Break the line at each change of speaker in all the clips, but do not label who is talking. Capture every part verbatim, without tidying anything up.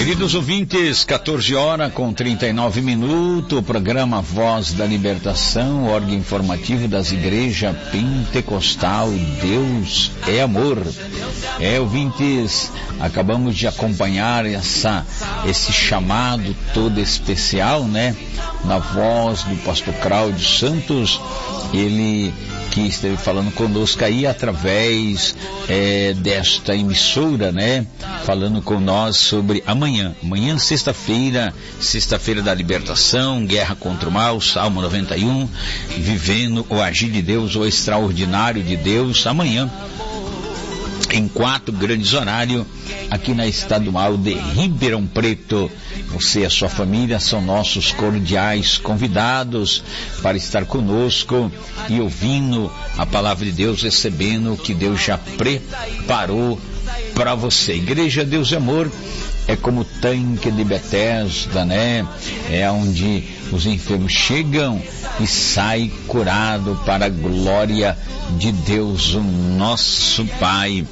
Queridos ouvintes, quatorze horas com trinta e nove minutos, o programa Voz da Libertação, órgão informativo das igrejas pentecostal, Deus é amor. É, ouvintes, acabamos de acompanhar essa, esse chamado todo especial, né? Na voz do pastor Cláudio Santos, ele que esteve falando conosco aí através é, desta emissora, né? Falando com nós sobre amanhã, amanhã sexta-feira, sexta-feira da libertação, guerra contra o mal, Salmo noventa e um, vivendo o agir de Deus, o extraordinário de Deus, amanhã, em quatro grandes horários, aqui na Estadual de Ribeirão Preto. Você e a sua família são nossos cordiais convidados para estar conosco e ouvindo a palavra de Deus, recebendo o que Deus já preparou para você. Igreja Deus e Amor é como o tanque de Betesda, né? É onde os enfermos chegam e saem curados para a glória de Deus, o nosso Pai.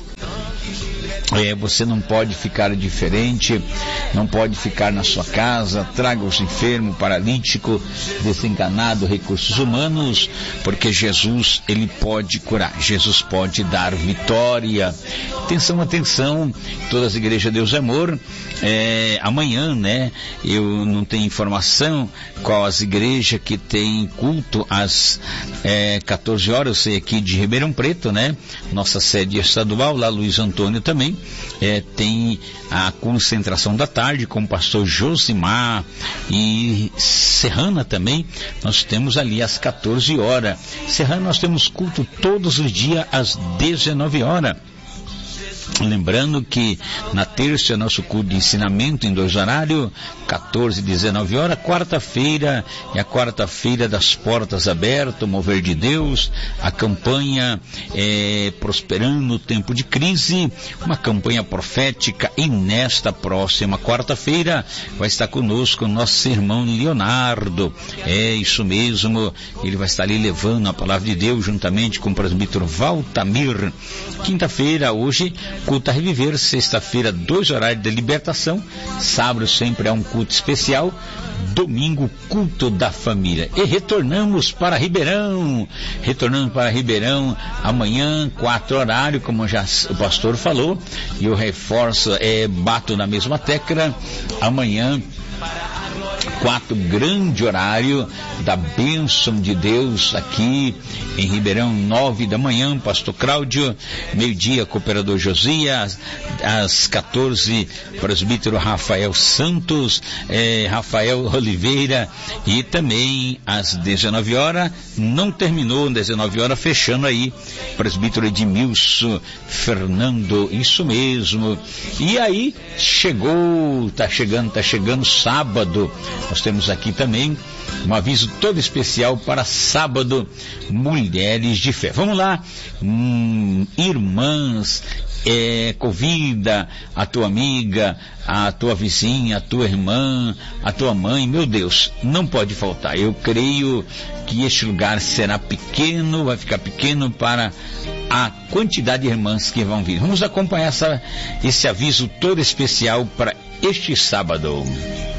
É, você não pode ficar diferente, não pode ficar na sua casa, traga os enfermos, paralítico, desenganado, recursos humanos, porque Jesus, ele pode curar, Jesus pode dar vitória. Atenção, atenção, todas as igrejas Deus é Amor, é, amanhã, né, eu não tenho informação qual as igrejas que tem culto às é, quatorze horas, eu sei aqui de Ribeirão Preto, né, nossa sede estadual, lá Luiz Antônio também, É, tem a concentração da tarde com o pastor Josimar e Serrana também, nós temos ali às quatorze horas. Serrana nós temos culto todos os dias às dezenove horas. Lembrando que na terça é nosso culto de ensinamento em dois horários, quatorze e dezenove horas. Quarta-feira é a quarta-feira das portas abertas, mover de Deus, a campanha é, prosperando no tempo de crise, uma campanha profética. E nesta próxima quarta-feira vai estar conosco o nosso irmão Leonardo, é isso mesmo, ele vai estar ali levando a palavra de Deus juntamente com o presbítero Valtamir. Quinta-feira, hoje, culto a reviver, sexta-feira, dois horários de libertação, sábado sempre é um culto especial, domingo, culto da família. E retornamos para Ribeirão, retornando para Ribeirão, amanhã, quatro horários, como já o pastor falou, e eu reforço, é, bato na mesma tecla, amanhã, quatro grande horário da bênção de Deus aqui em Ribeirão, nove da manhã, pastor Cláudio, meio-dia, cooperador Josias, às quatorze, presbítero Rafael Santos, eh, Rafael Oliveira, e também às dezenove horas, não terminou, dezenove horas, fechando aí, presbítero Edmilson Fernando, isso mesmo. E aí, chegou, tá chegando, tá chegando sábado, nós temos aqui também um aviso todo especial para sábado, Mulheres de Fé. Vamos lá, hum, irmãs, é, convida a tua amiga, a tua vizinha, a tua irmã, a tua mãe, meu Deus, não pode faltar. Eu creio que este lugar será pequeno, vai ficar pequeno para a quantidade de irmãs que vão vir. Vamos acompanhar essa, esse aviso todo especial para este sábado.